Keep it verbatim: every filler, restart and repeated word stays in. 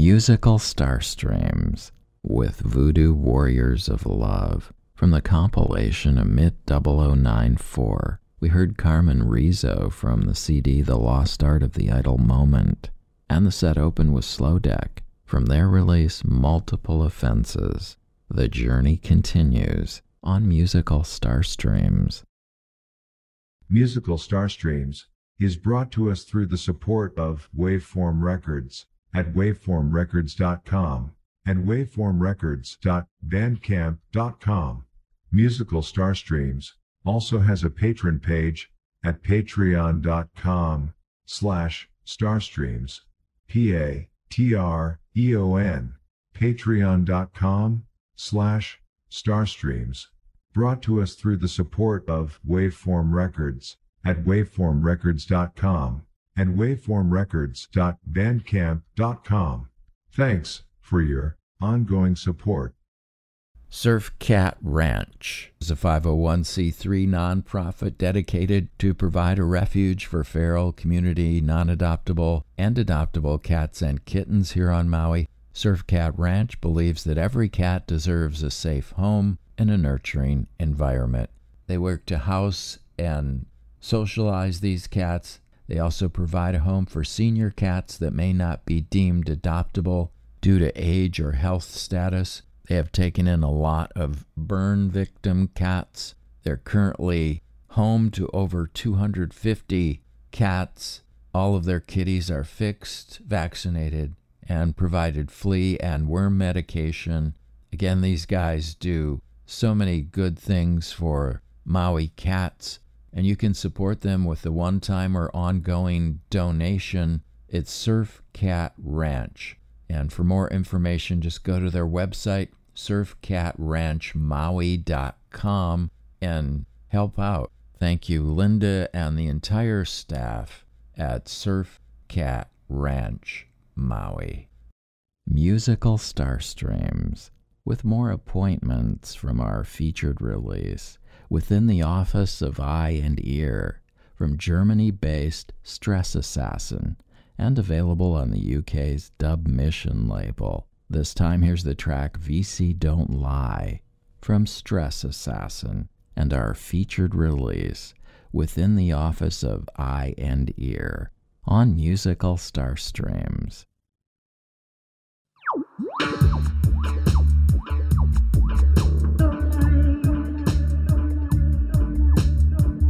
Musical Starstreams with Voodoo Warriors of Love. From the compilation Emit double oh nine four, we heard Carmen Rizzo from the C D The Lost Art of the Idle Moment, and the set opened with Slow Deck from their release Multiple Offenses. The journey continues on Musical Starstreams. Musical Starstreams is brought to us through the support of Waveform Records at waveform records dot com and waveform records dot bandcamp dot com. Musical Starstreams also has a patron page at patreon dot com slash starstreams. P A T R E O N, patreon dot com slash starstreams. Brought to us through the support of Waveform Records at waveform records dot com and waveform records dot bandcamp dot com. Thanks for your ongoing support. Surf Cat Ranch is a five oh one c three nonprofit dedicated to provide a refuge for feral, community, non-adoptable, and adoptable cats and kittens here on Maui. Surf Cat Ranch believes that every cat deserves a safe home and a nurturing environment. They work to house and socialize these cats. They also provide a home for senior cats that may not be deemed adoptable due to age or health status. They have taken in a lot of burn victim cats. They're currently home to over two hundred fifty cats. All of their kitties are fixed, vaccinated, and provided flea and worm medication. Again, these guys do so many good things for Maui cats, and you can support them with a one-time or ongoing donation. It's Surf Cat Ranch. And for more information, just go to their website, surf cat ranch maui dot com, and help out. Thank you, Linda and the entire staff at Surf Cat Ranch Maui. Musical Starstreams, with more appointments from our featured release within the office of Eye and Ear from Germany-based Stress Assassin, and available on the U K's Dub Mission label. This time, here's the track V C Don't Lie from Stress Assassin and our featured release within the office of Eye and Ear on Musical Starstreams.